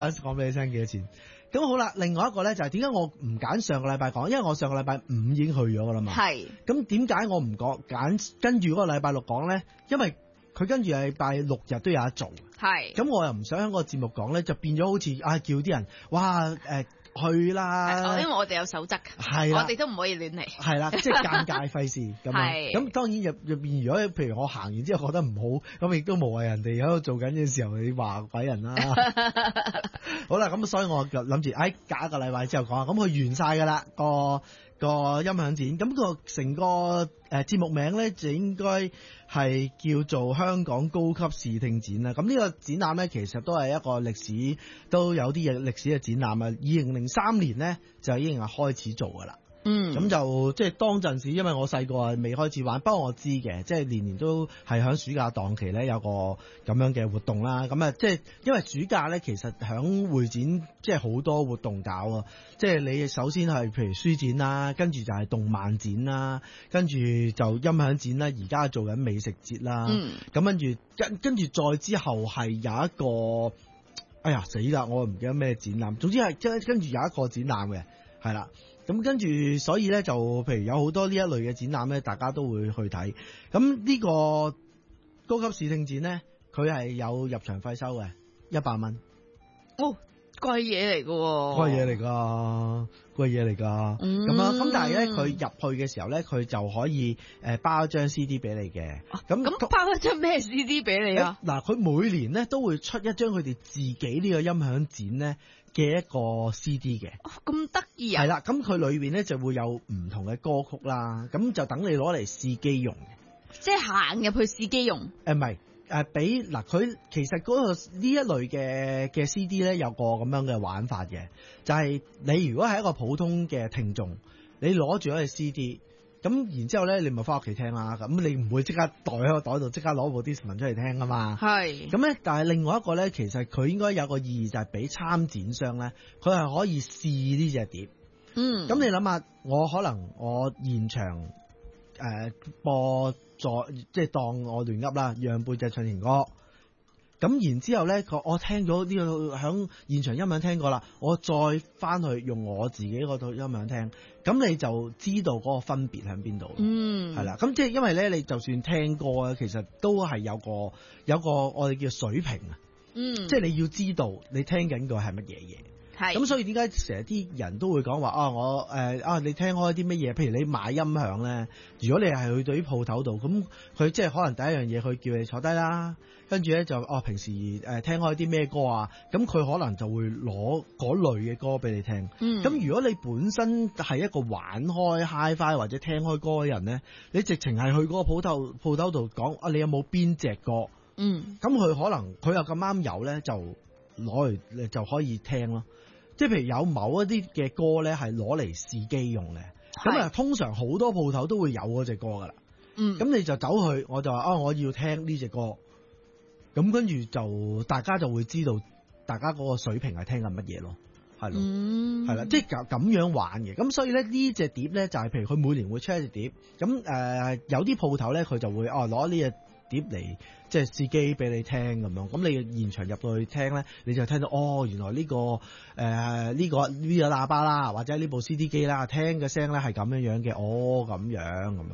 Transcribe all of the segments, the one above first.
講俾你聽幾多錢。咁好啦，另外一個咧就係點解我唔揀上個禮拜講？因為我上個禮拜五已經去咗噶啦嘛。 係。 咁點解我唔揀跟住嗰個禮拜六講咧？因為佢跟住禮拜六日都有得做。 係。咁我又唔想喺個節目講咧，就變咗好似叫啲人哇去啦， 因為我哋有守則， 係啦， 我哋都唔可以亂嚟， 係啦，即係尷尬費事咁樣。咁當然入邊，如果譬如我行完之後覺得唔好，咁亦都無謂人哋喺度做緊嘅時候，你話鬼人啦。好啦，咁所以我就諗住隔一個禮拜之後講，咁佢完晒噶啦個音響展，咁個成個節目名咧就應該係叫做香港高級視聽展啦。咁呢個展覽咧其實都係一個歷史，都有啲歷史嘅展覽啊。2003年咧就已經係開始做噶啦。咁就即係當陣時，因為我細個未開始玩，不過我知嘅，即係年年都係響暑假檔期咧有個咁樣嘅活動啦。咁啊，即係因為暑假咧，其實響會展即係好多活動搞啊。即係你首先係譬如書展啦，跟住就係動漫展啦，跟住就音響展啦，而家做緊美食節啦。咁跟住再之後係有一個，哎呀死啦，我唔記得咩展覽。總之係跟住有一個展覽嘅，係啦。咁跟住，所以咧就譬如有好多呢一類嘅展覽咧，大家都會去睇。咁呢個高級視聽展咧，佢係有入場費收嘅，100蚊。 哦，貴嘢嚟㗎喎！ 貴嘢嚟㗎，貴嘢嚟㗎。咁但係咧，佢入去嘅時候咧，佢就可以包一張 CD 俾你嘅。 咁包一張咩 CD 俾你啊？ 嗱，佢每年咧都會出一張佢哋自己呢個音響展咧嘅一個 CD 嘅。 咁得意啊！ 係啦，咁佢裏邊咧就會有唔同嘅歌曲啦，咁就等你攞嚟試機用嘅。 即係行入去試機用？ 唔係，俾嗱佢其實嗰個呢一類嘅 CD 咧有個咁樣嘅玩法嘅，就係你如果係一個普通嘅聽眾，你攞住嗰個 CD。咁然之後咧，你咪翻屋企聽啦。咁你唔會即刻袋喺個袋度，即刻攞部 Discman 出嚟聽噶嘛。係。咁咧，但係另外一個咧，其實佢應該有個意義，就係俾參展商咧，佢係可以試呢隻碟。咁你諗下，我可能我現場播咗，即係當我亂噏啦，讓背脊唱情歌。咁然之後咧，我聽咗呢個響現場音響聽過啦，我再翻去用我自己嗰套音響聽，咁你就知道嗰個分別喺邊度。係啦，咁即係因為咧，你就算聽歌啊，其實都係有個我哋叫水平啊。即係你要知道你聽緊個係乜嘢嘢。咁所以點解成日啲人都會講話你聽開啲乜嘢？譬如你買音響咧，如果你係去到啲鋪頭度，咁佢即係可能第一樣嘢，佢叫你坐低啦，跟住咧就平時聽開啲咩歌啊？咁佢可能就會攞嗰類嘅歌俾你聽。咁如果你本身係一個玩開 Hi-Fi 或者聽開歌嘅人咧，你直情係去嗰個鋪頭度講你有冇邊隻歌？咁佢可能佢又咁啱有咧，就攞嚟就可以聽咯。即係譬如有某一啲嘅歌咧，係攞嚟試機用嘅，咁通常好多鋪頭都會有嗰隻歌噶啦。咁你就走去，我就話我要聽呢隻歌，咁跟住就大家就會知道大家嗰個水平係聽緊乜嘢咯，係咯，係啦，即係咁樣玩嘅。咁所以咧呢隻碟咧就係譬如佢每年會出一隻碟，咁有啲鋪頭咧佢就會攞呢隻碟嚟即係試機俾你聽咁樣，咁你現場入到去聽咧，你就聽到原來呢個喇叭啦，或者呢部 CD 機啦，聽嘅聲咧係咁樣樣嘅，咁樣咯，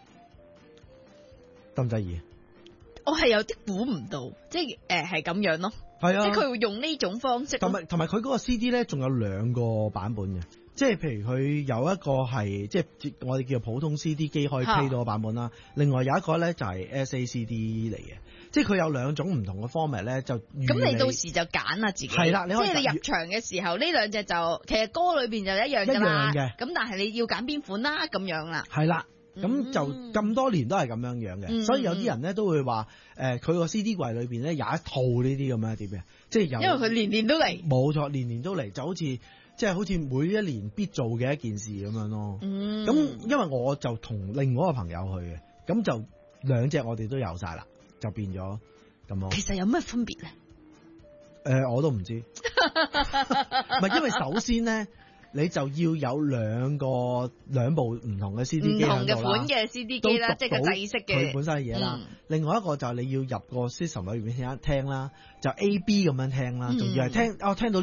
得唔得意？ 我係有啲估唔到，即係係咁樣咯，係啊，即係佢會用呢種方式，同埋佢嗰個 CD 咧仲有兩個版本嘅。即係譬如佢有一個係即係我哋叫普通 CD 機可以 play 到個版本啦，另外有一個咧就係 SACD 嚟嘅，即係佢有兩種唔同嘅 format 咧，就咁你到時就揀啦自己。 係啦，即係你入場嘅時候呢兩隻就其實歌裏邊就一樣㗎啦，咁但係你要揀邊款啦咁樣啦。 係啦，咁就咁多年都係咁樣樣嘅，所以有啲人咧都會話佢個 CD 櫃裏邊咧有一套呢啲咁樣碟嘅，即係有， 因為佢年年都嚟。 冇錯，年年都嚟，就好似。即係好似每一年必做嘅一件事咁樣咯。咁因為我就同另外一個朋友去嘅，咁就兩隻我哋都有晒啦，就變咗咁咯。 其實有咩分別咧？ 我都唔知。唔係因為首先咧，你就要有兩部唔同嘅 CD 機喺度啦，唔同嘅款嘅 CD 機啦，即係個制式嘅佢本身嘅嘢啦。另外一個就係你要入個 system 裏邊聽啦，就 A B 咁樣聽啦，仲要係聽到。